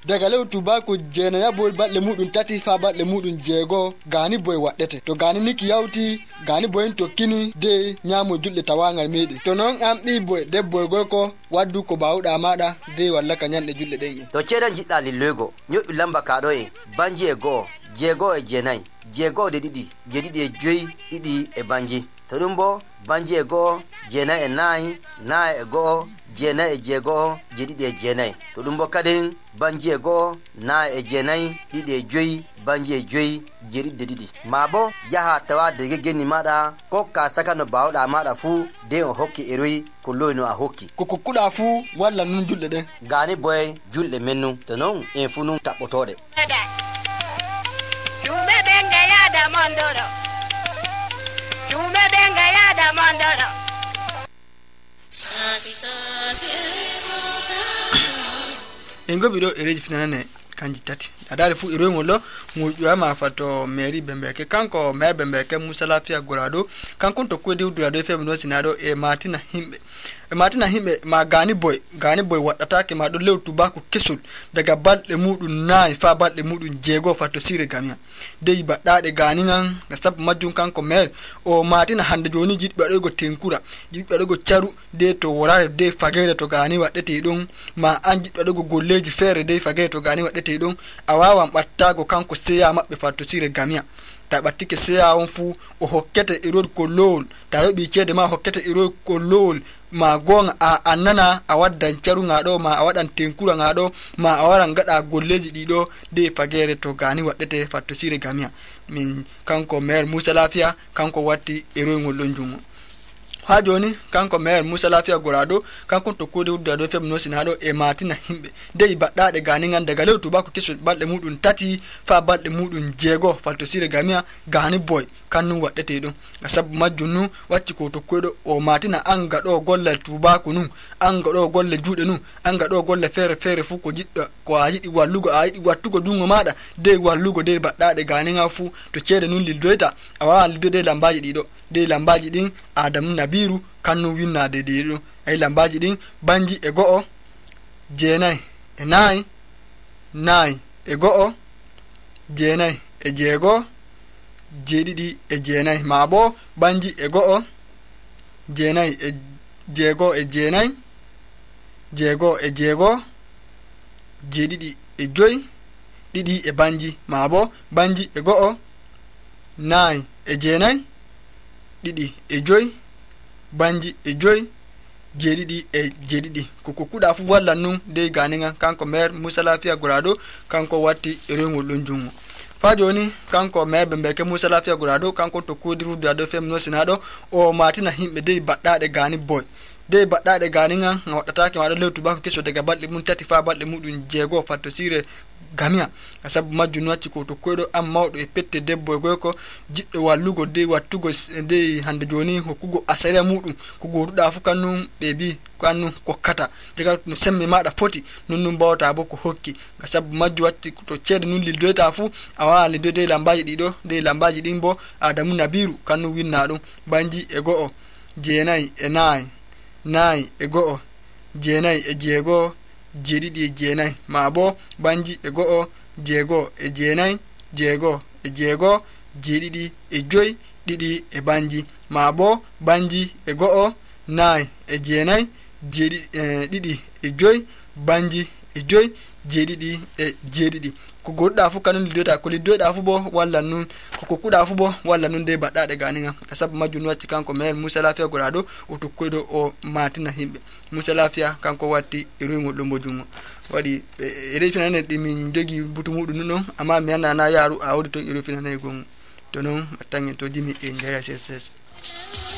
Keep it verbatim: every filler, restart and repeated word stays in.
daga lew tubako jena ya bol balle mudun tati fa balle mudun jego gani boy waddete to gani niki yawti gani boy to kini de nyamo julde tawangal medi to non am bi boy de boy go ko waddu ko bawda mada de walla ka nyande julde den to ceda jidda lilego nyobi lamba kado e banji e go jego e jenai jego de didi je didi e joyi didi e banji to dumbo banji e go jenai e nai nai e go jenai e jego je didi e jenai to dumbo kadin banji e go nai e jenai didi e joyi banji e joyi je didi didi mabo jaha tawa de gegeni mada ko ka saka no bawda mada fu de o hokki eroi ko loyno a hokki ko kokkuda fu walla nun julde de gani boy julde mennu to non en fu nun tabotode Jume benga ya da mondoro Jume benga ya da mondoro Sasi sasi engo bido ereji finane kanji tati adare fu iro ngolo ngujwa mafato meri bembeke kanko mer bembeke musalafia gorado kanko to kwedi udurado fe no sinado e martina himbe e martina himbe ma gani boy gani boy wadata ke ma do lew tubako kesul daga balde mudun nay fa balde mudun jego fato sire gamia dey badade gani nan ga sab majjun kanko mer o martina hande joni jidbe do go tenkura jidbe do go charu de to worare de fagere to gani wadete dum ma anji do go golleji fere de fagere to gani wadete dum awawan battago kanko seya mabbe fatto sire gamia ta battike seya on fu o hokkete irod ko lol ta yobi cede ma hokkete irod ko lol ma gonga a annana a waddan charu ngado ma a wadan tenkura ngado ma a waran gada golleji dido de fagere to gani wadete fatto sire gamia min kanko mer Musa Lafia kanko watti irod ngol lonjungo ha joni kanko mer Musa Lafia gorado kanko to kodi udado fem no sinado e martina himbe dey baddade gani ngan daga lew tubako kesul balde mudun tati fa balde mudun jego falto sire gamia gani boy kanu wadete dum gasab majjunu wacci ko to kodo o martina anga do golle tubako nu anga do golle juude nu anga do golle fere fere fu ko jiddo ko ayidi wallugo ayidi wattugo dungo mada dey wallugo dey baddade gani nga fu to cede nun lildoita awa lildoide lambaji dido de lambaji din Adamu Nabiru kanu winna de de ay lambaji din banji e go'o jenai e nai nai e go'o jenai e jego jedidi e jenai mabo banji e go'o jenai e jego e jenai jego e jego jedidi e joy didi e banji mabo banji e go'o nai e jenai didi e joy banji e joy jedidi e jedidi koko kuda fu walla nun de ganinga kanko mer Musa Lafia gorado kanko watti erengol lonjungo fa joni kanko mer bembeke Musa Lafia gorado kanko to kodiru dado fem no sinado o martina himbe de baddade gani boy de baddade ganinga wadata ke ma do lewtu bako keso daga balde mun tati fa balde mudun jego fatto sire gamia asab majjunu wacci ko to koydo am mawdo e pette debbo goy ko jiddo wallugo de wattugo de hande joni hokkugo asare mudum ko goruda fu kanu be bi kanu kokkata daga no sembe mada foti nonnum bawta bo ko hokki asab majju wacci to cede nun lildoita fu awa lildoide lambaji dido de lambaji dimbo Adamu Nabiru kanu winna dum banji e go'o jenai e nai nai e go'o jenai e jego jedidi e jenai mabo banji e go'o jego e jenai jego e jego jedidi e joy didi e banji mabo banji e go'o nai e jenai jedidi e didi e joy banji e joy jedidi e jedidi ko godda fu kanun lidota ko lidota fu bo walla nun ko ko kuda fu bo walla nun de baddade ganinga kasab majjun wacci kanko mer Musa Lafia gorado o to koydo o martina himbe Musa Lafia kanko watti iringo dombo jungo wadi ere finane dimi dogi butu mudun non amma mi yana na yaru a wodi to ire finane gon to non tangi to dimi e ngara ses